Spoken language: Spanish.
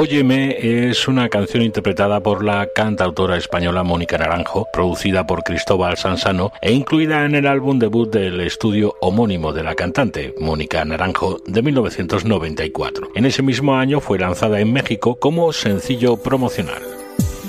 Óyeme es una canción interpretada por la cantautora española Mónica Naranjo, producida por Cristóbal Sansano e incluida en el álbum debut del estudio homónimo de la cantante, Mónica Naranjo, de 1994. En ese mismo año fue lanzada en México como sencillo promocional.